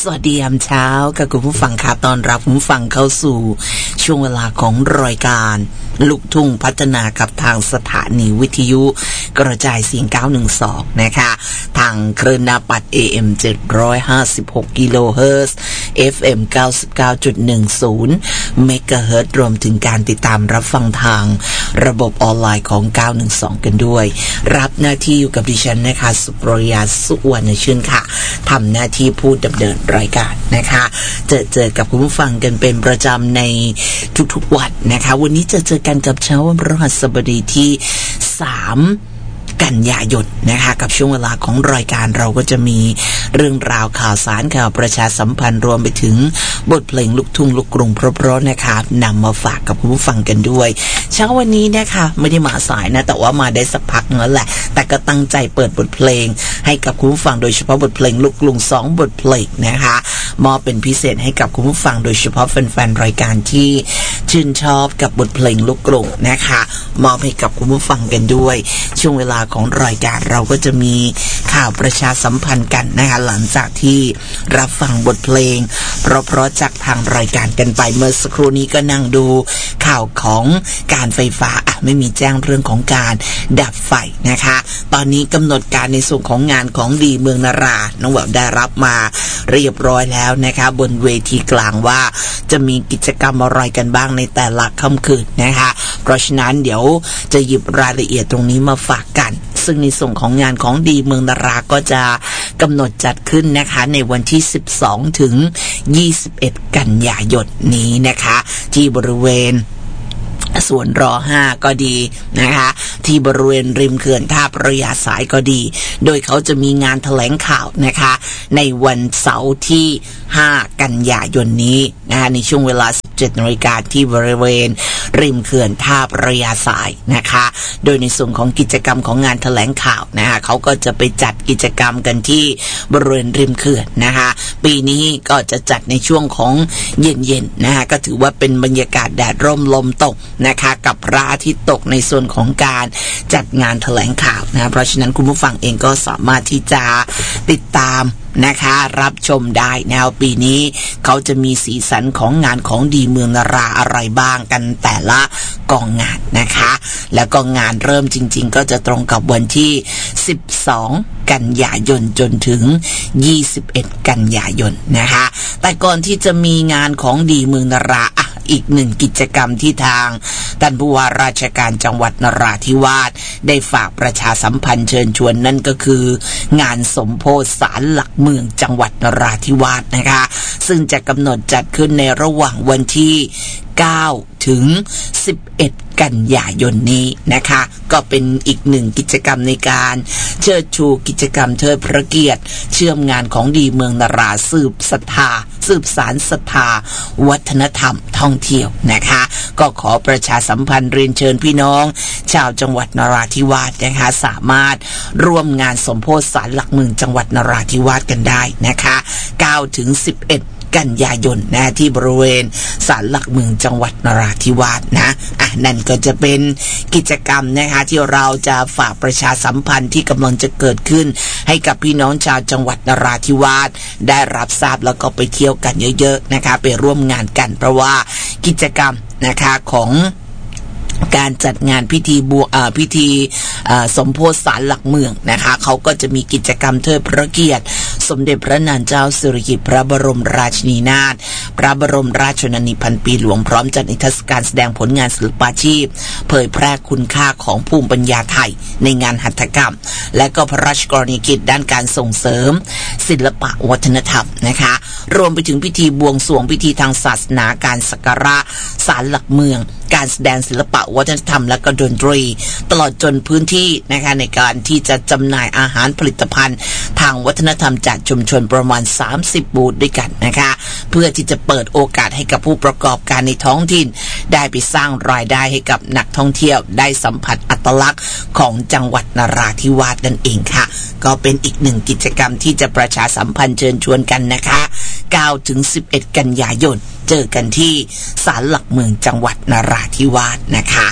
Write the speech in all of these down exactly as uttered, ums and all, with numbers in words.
วัสดียามเช้ากับคุณผู้ฟังค่ะตอนรับคุณผู้ฟังเข้าสู่ช่วงเวลาของรายการลูกทุ่งพัฒนากับทางสถานีวิทยุกระจายเสียงเก้าหนึ่งสองนะคะทางคลื่นหน้าปัด เอ เอ็ม เจ็ดร้อยห้าสิบหก กิโลเฮิรตซ์ เอฟ เอ็ม เก้าสิบเก้าจุดหนึ่งศูนย์ เมกะเฮิรตซ์รวมถึงการติดตามรับฟังทางระบบออนไลน์ของเก้าหนึ่งสองกันด้วยรับหน้าที่อยู่กับดิฉันนะคะสุปรยาสุวรรณชื่นค่ะทำหน้าที่พูดดำเนินรายการนะคะเจอเจอกับคุณผู้ฟังกันเป็นประจำในทุกๆวันนะคะวันนี้จะเจอกันกับเช้าวันพฤหัสบดีที่สามกันยายนนะคะกับช่วงเวลาของรายการเราก็จะมีเรื่องราวข่าวสารข่าวประชาสัมพันธ์รวมไปถึงบทเพลงลูกทุ่งลูกกรุงเพราะๆนะคะนำมาฝากกับคุณผู้ฟังกันด้วยเช้าวันนี้นะคะไม่ได้มาสายนะแต่ว่ามาได้สักพักนั่นแหละแต่ก็ตั้งใจเปิดบทเพลงให้กับคุณผู้ฟังโดยเฉพาะบทเพลงลูกกรุงสองบทเพลงนะคะมอบเป็นพิเศษให้กับคุณผู้ฟังโดยเฉพาะแฟนๆรายการที่ชื่นชอบกับบทเพลงลูกกรุงนะคะมอบให้กับคุณผู้ฟังกันด้วยช่วงเวลาของรายการเราก็จะมีข่าวประชาสัมพันธ์กันนะคะหลังจากที่รับฟังบทเพลงเพราะๆจากทางรายการกันไปเมื่อสักครู่นี้ก็นั่งดูข่าวของการไฟฟ้าอ่ะไม่มีแจ้งเรื่องของการดับไฟนะคะตอนนี้กำหนดการในส่วนของงานของดีเมืองนาราน้องแหววได้รับมาเรียบร้อยแล้วนะคะบนเวทีกลางว่าจะมีกิจกรรมอะไรกันบ้างในแต่ละค่ำคืนนะคะเพราะฉะนั้นเดี๋ยวจะหยิบรายละเอียดตรงนี้มาฝากกันซึ่งในส่วนของงานของดีเมืองนาราก็จะกำหนดจัดขึ้นนะคะในวันที่สิบสองถึงยี่สิบเอ็ดกันยายนนี้นะคะที่บริเวณส่วนรอห้าก็ดีนะคะที่บริเวณริมเขื่อนท่าพระยาสายก็ดีโดยเขาจะมีงานแถลงข่าวนะคะในวันเสาร์ที่ห้ากันยายนนี้นะคะในช่วงเวลา สิบเจ็ดนาฬิกา นที่บริเวณริมเขื่อนท่าพระยาสายนะคะโดยในส่วนของกิจกรรมของงานแถลงข่าวนะคะเขาก็จะไปจัดกิจกรรมกันที่บริเวณริมเขื่อนนะคะปีนี้ก็จะจัดในช่วงของเย็นๆนะคะก็ถือว่าเป็นบรรยากาศแดดร่มลมตกนะคะกับพระอาทิตย์ตกในส่วนของการจัดงานแถลงข่าวนะเพราะฉะนั้นคุณผู้ฟังเองก็สามารถที่จะติดตามนะคะรับชมได้แนวปีนี้เขาจะมีสีสันของงานของดีเมืองนาราอะไรบ้างกันแต่ละกองงานนะคะแล้วก็งานเริ่มจริงๆก็จะตรงกับวันที่สิบสองกันยายนจนถึงยี่สิบเอ็ดกันยายนนะคะแต่ก่อนที่จะมีงานของดีเมืองนาราอีกหนึ่งกิจกรรมที่ทางท่านผู้ว่าราชการจังหวัดนราธิวาสได้ฝากประชาสัมพันธ์เชิญชวนนั่นก็คืองานสมโภชศาลหลักเมืองจังหวัดนราธิวาสนะคะซึ่งจะกำหนดจัดขึ้นในระหว่างวันที่เก้าถึงสิบเอ็ดกันยายนนี้นะคะก็เป็นอีกหนึ่งกิจกรรมในการเชิดชูกิจกรรมเทิดพระเกียรติเชื่อมงานของดีเมืองนาราสืบศรัทธาสืบสารศรัทธาวัฒนธรรมท่องเที่ยวนะคะก็ขอประชาสัมพันธ์เรียนเชิญพี่น้องชาวจังหวัดนราธิวาสนะคะสามารถร่วมงานสมโภชศาลหลักเมืองจังหวัดนราธิวาสกันได้นะคะเก้าถึงสิบเอ็ดกันยายนนะที่บริเวณศาลหลักเมืองจังหวัดนราธิวาสนะอ่ะนั่นก็จะเป็นกิจกรรมนะคะที่เราจะฝากประชาสัมพันธ์ที่กำลังจะเกิดขึ้นให้กับพี่น้องชาวจังหวัดนราธิวาสได้รับทราบแล้วก็ไปเที่ยวกันเยอะๆนะคะไปร่วมงานกันเพราะว่ากิจกรรมนะคะของการจัดงานพิธีบัวอ่าพิธีอ่าสมโภชศาลหลักเมืองนะคะเขาก็จะมีกิจกรรมเทิดพระเกียรติสมเด็จพระนางเจ้าสิริกิติ์พระบรมราชินีนาถพระบรมราชชนนีพันปีหลวงพร้อมจัดนิทรรศการแสดงผลงานศิลปาชีพเผยแพร่คุณค่าของภูมิปัญญาไทยในงานหัตถกรรมและก็พระราชกรณียกิจด้านการส่งเสริมศิลปะวัฒนธรรมนะคะรวมไปถึงพิธีบวงสรวงพิธีทางศาสนาการสักการะศาลหลักเมืองการแสดงศิลปะวัฒนธรรมและก็ดนตรีตลอดจนพื้นที่นะคะในการที่จะจำหน่ายอาหารผลิตภัณฑ์ทางวัฒนธรรมจากชุมชนประมาณสามสิบบูธด้วยกันนะคะเพื่อที่จะเปิดโอกาสให้กับผู้ประกอบการในท้องถิ่นได้ไปสร้างรายได้ให้กับนักท่องเที่ยวได้สัมผัสอัตลักษณ์ของจังหวัดนราธิวาสนั่นเองค่ะก็เป็นอีกหนึ่งกิจกรรมที่จะประชาสัมพันธ์เชิญชวนกันนะคะเก้าถึงสิบเอ็ดกันยายนเจอกันที่ศาลหลักเมืองจังหวัดนราธิวาสนะคะอ่ะ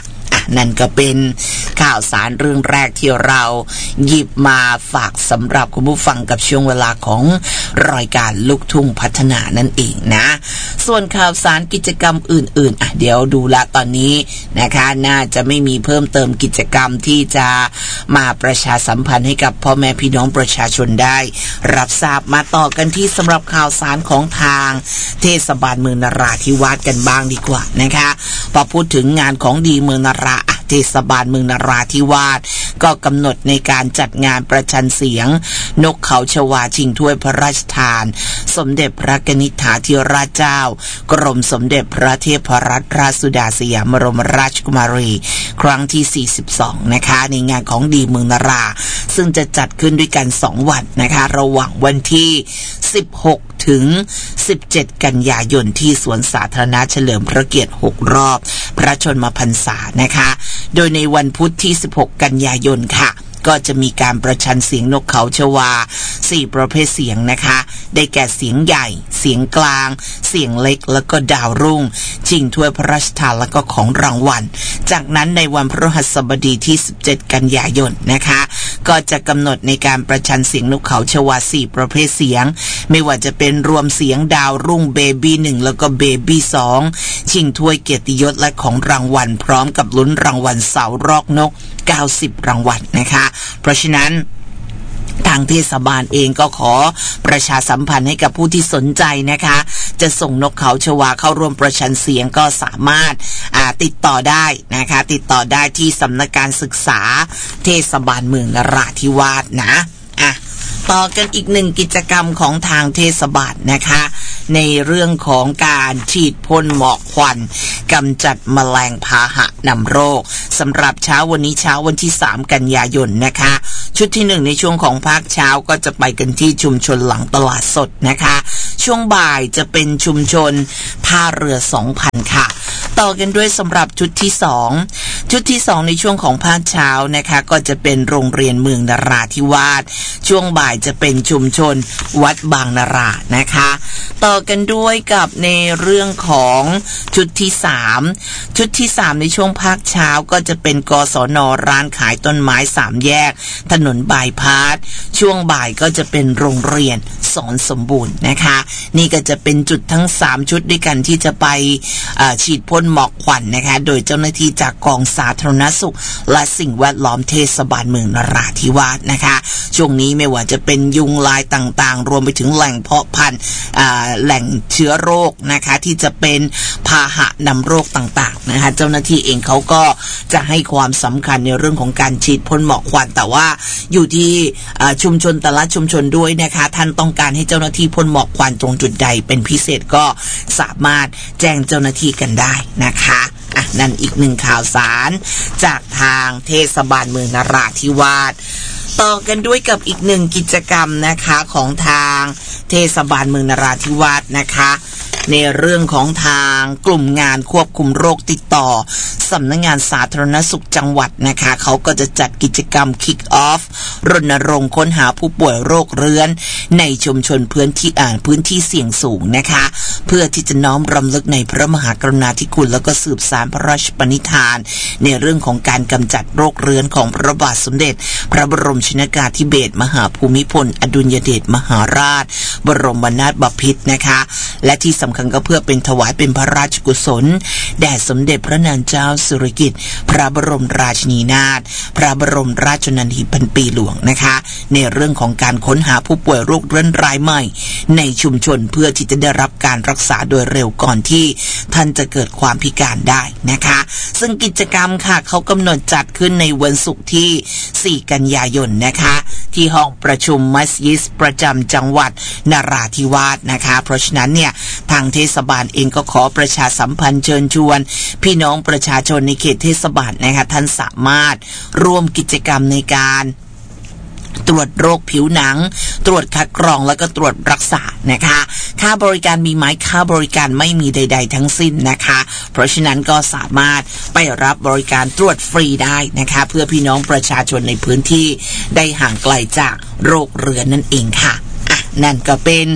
นั่นก็เป็นข่าวสารเรื่องแรกที่เราหยิบมาฝากสำหรับคุณผู้ฟังกับช่วงเวลาของรายการลูกทุ่งพัฒนานั่นเองนะส่วนข่าวสารกิจกรรมอื่นๆอ่ะเดี๋ยวดูละตอนนี้นะคะน่าจะไม่มีเพิ่มเติมกิจกรรมที่จะมาประชาสัมพันธ์ให้กับพ่อแม่พี่น้องประชาชนได้รับทราบมาต่อกันที่สำหรับข่าวสารของทางเทศบาลเมืองนราธิวาสกันบ้างดีกว่านะคะพอพูดถึงงานของดีเมืองนราเทศบาลเมืองนราธิวาสก็กำหนดในการจัดงานประชันเสียงนกเขาชวาชิงถ้วยพระราชทานสมเด็จพระกนิษฐาธิราชเจ้ากรมสมเด็จพระเทพรัตนราชสุดาสยามบรมราชกุมารีครั้งที่สี่สิบสองนะคะในงานของดีเมืองนราซึ่งจะจัดขึ้นด้วยกันสองวันนะคะระหว่างวันที่สิบหกถึงสิบเจ็ดกันยายนที่สวนสาธารณะเฉลิมพระเกียรติหกรอบพระชนมพรรษานะคะโดยในวันพุธที่สิบหกกันยายนค่ะก็จะมีการประชันเสียงนกเขาชวาสี่ประเภทเสียงนะคะได้แก่เสียงใหญ่เสียงกลางเสียงเล็กแล้วก็ดาวรุ่งชิงถ้วยพระราชทานแล้วก็ของรางวัลจากนั้นในวันพฤหัสบดีที่สิบเจ็ดกันยายนนะคะก็จะกำหนดในการประชันเสียงนกเขาชวาสี่ประเภทเสียงไม่ว่าจะเป็นรวมเสียงดาวรุ่งเบบี้หนึ่งแล้วก็เบบี้สองชิงถ้วยเกียรติยศและของรางวัลพร้อมกับลุ้นรางวัลเสารอกนกเก้าสิบรางวัลนะคะเพราะฉะนั้นทางเทศบาลเองก็ขอประชาสัมพันธ์ให้กับผู้ที่สนใจนะคะจะส่งนกเขาชวาเข้าร่วมประชันเสียงก็สามารถติดต่อได้นะคะติดต่อได้ที่สำนักการศึกษาเทศบาลเมืองนราธิวาสนะอ่ะต่อกันอีกหนึ่งกิจกรรมของทางเทศบาลนะคะในเรื่องของการฉีดพ่นหมอกควันกำจัดแมลงพาหะนำโรคสำหรับเช้าวันนี้เช้าวันที่สามกันยายนนะคะชุดที่หนึ่งในช่วงของภาคเช้าก็จะไปกันที่ชุมชนหลังตลาดสดนะคะช่วงบ่ายจะเป็นชุมชนท่าเรือ สองพัน ค่ะต่อกันด้วยสำหรับชุดที่สองชุดที่สองในช่วงของภาคเช้านะคะก็จะเป็นโรงเรียนเมืองนราธิวาสช่วงบ่ายจะเป็นชุมชนวัดบางนารานะคะต่อกันด้วยกับในเรื่องของชุดที่สามชุดที่สามในช่วงภาคเช้าก็จะเป็นกศน.ร้านขายต้นไม้สามแยกถนนบายพาสช่วงบ่ายก็จะเป็นโรงเรียนสอนสมบูรณ์นะคะนี่ก็จะเป็นจุดทั้งสามชุดด้วยกันที่จะไปฉีดพ่นหมอกควันนะคะโดยเจ้าหน้าที่จากกองสาธารณสุขและสิ่งแวดล้อมเทศบาลเมืองนราธิวาสนะคะช่วงนี้ไม่ว่าจะเป็นยุงลายต่างๆรวมไปถึงแหล่งเพาะพันธุ์แหล่งเชื้อโรคนะคะที่จะเป็นพาหะนำโรคต่างๆนะคะเจ้าหน้าที่เองเขาก็จะให้ความสำคัญในเรื่องของการฉีดพ่นหมอกควันแต่ว่าอยู่ที่ชุมชนแต่ละชุมชนด้วยนะคะท่านต้องการให้เจ้าหน้าที่พ่นหมอกควันตรงจุดใดเป็นพิเศษก็สามารถแจ้งเจ้าหน้าที่กันได้นะคะอ่ะนั่นอีกหนึ่งข่าวสารจากทางเทศบาลเมืองนราธิวาสต่อกันด้วยกับอีกหนึ่งกิจกรรมนะคะของทางเทศบาลเมืองนราธิวาสนะคะในเรื่องของทางกลุ่มงานควบคุมโรคติดต่อสำนักงานสาธารณสุขจังหวัดนะคะเขาก็จะจัดกิจกรรม Kick Off รณรงค์ค้นหาผู้ป่วยโรคเรื้อนในชุมชนพื้นที่อ่าพื้นที่เสี่ยงสูงนะคะเพื่อที่จะน้อมรำลึกในพระมหากรุณาธิคุณแล้วก็สืบสานพระราชปณิธานในเรื่องของการกำจัดโรคเรื้อนของพระบาทสมเด็จพระบรมชนกาธิเบศรมหาภูมิพลอดุลยเดชมหาราชบรมนาถบพิตรนะคะและที่สำคัญก็เพื่อเป็นถวายเป็นพระราชกุศลแด่สมเด็จพระนางเจ้าสิริกิติ์พระบรมราชินีนาถพระบรมราชชนนีพันปีหลวงนะคะในเรื่องของการค้นหาผู้ป่วยโรคเรื้อนรายใหม่ในชุมชนเพื่อที่จะได้รับการรักษาโดยเร็วก่อนที่ท่านจะเกิดความพิการได้นะคะซึ่งกิจกรรมค่ะเขากำหนดจัดขึ้นในวันศุกร์ที่สี่กันยายนนะคะที่ห้องประชุมมัสยิดประจำจังหวัดนราธิวาสนะคะเพราะฉะนั้นเนี่ยทางเทศบาลเองก็ขอประชาสัมพันธ์เชิญชวนพี่น้องประชาชนในเขตเทศบาลนะคะท่านสามารถร่วมกิจกรรมในการตรวจโรคผิวหนังตรวจคัดกรองแล้วก็ตรวจรักษานะคะค่าบริการมีไหมค่าบริการไม่มีใดๆทั้งสิ้นนะคะเพราะฉะนั้นก็สามารถไปรับบริการตรวจฟรีได้นะคะเพื่อพี่น้องประชาชนในพื้นที่ได้ห่างไกลจากโรคเรื้อนนั่นเองค่ะนั่นก็เป็น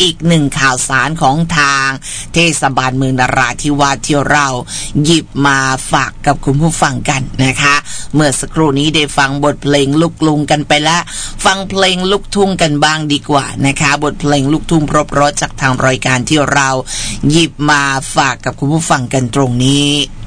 อีกหนึ่งข่าวสารของทางเทศบาลเมืองนราธิวาสที่เราหยิบมาฝากกับคุณผู้ฟังกันนะคะเมื่อสักครู่นี้ได้ฟังบทเพลงลูกกรุงกันไปแล้วฟังเพลงลูกทุ่งกันบ้างดีกว่านะคะบทเพลงลูกทุ่งเพราะๆจากทางรายการที่เราหยิบมาฝากกับคุณผู้ฟังกันตรงนี้